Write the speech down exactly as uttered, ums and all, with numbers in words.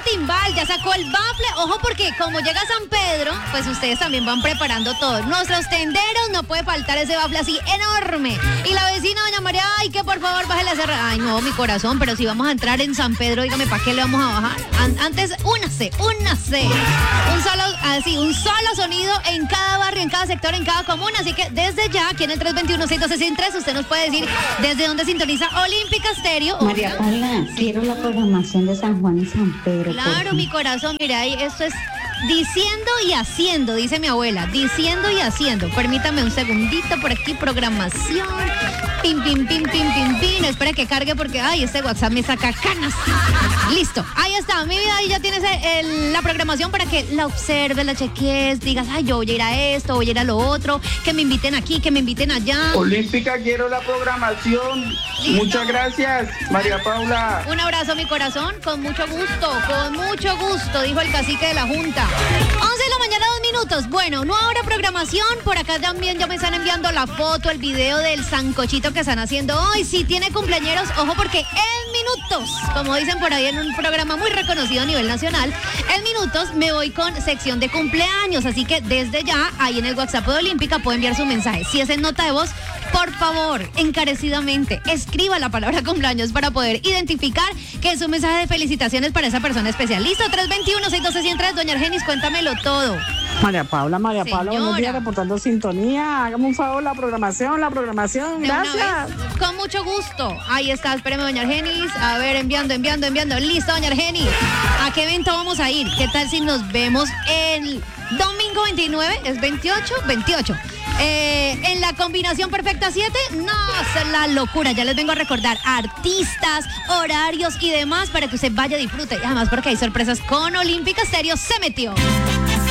timbal, ya sacó el bafle. Ojo porque como llega San Pedro, pues ustedes también van preparando todo. Nuestros tenderos no puede faltar ese bafle así enorme. Y la vecina doña María, ay, que por favor bájale a cerrar. Ay, no, mi corazón, pero si vamos a entrar en San Pedro, dígame, ¿para qué le vamos a bajar? An- antes, únase, únase. Un solo, así, un solo sonido en cada barrio, en cada sector, en cada comuna. Así que desde ya, aquí en el tres dos uno, seis uno dos, seis tres, usted nos puede decir desde dónde sintoniza Olímpica Estéreo. María Paula, quiero la programación de San Juan y San Pedro. Claro, mi corazón, mira, ahí esto es diciendo y haciendo, dice mi abuela, diciendo y haciendo. Permítame un segundito por aquí, programación. Pim, pim, pim, pim, pim, pim. Espera que cargue porque, ay, este WhatsApp me saca canas. Listo, ahí está, mi vida, ahí ya tienes el, el, la programación para que la observes, la cheques, digas, ay, yo voy a ir a esto, voy a ir a lo otro, que me inviten aquí, que me inviten allá. Olímpica, quiero la programación. ¿Listo? Muchas gracias, María Paula. Un abrazo, mi corazón, con mucho gusto, con mucho gusto, dijo el cacique de la Junta. once de la mañana, dos minutos. Bueno, no ahora programación, por acá también ya me están enviando la foto, el video del sancochito que están haciendo hoy. Si tiene cumpleañeros, ojo porque en minutos, como dicen por ahí en un programa muy reconocido a nivel nacional, en minutos me voy con sección de cumpleaños, así que desde ya, ahí en el WhatsApp de Olímpica puede enviar su mensaje. Si es en nota de voz, por favor, encarecidamente, escriba la palabra cumpleaños para poder identificar que es un mensaje de felicitaciones para esa persona especial. Listo, tres dos uno, seis uno dos, uno cero tres, doña Argenis, cuéntamelo todo. María Paula, María Paula, buenos Señora. días, reportando sintonía. Hágame un favor, la programación, la programación, De una gracias. vez, con mucho gusto. Ahí está, espéreme, doña Argenis. A ver, enviando, enviando, enviando. Listo, doña Argenis. ¿A qué evento vamos a ir? ¿Qué tal si nos vemos el domingo veintinueve? ¿Es veintiocho? veintiocho. Eh, en la combinación perfecta siete, no, es la locura. Ya les vengo a recordar artistas, horarios y demás para que usted vaya, disfrute. Y además porque hay sorpresas con Olímpica Estéreo. Se metió.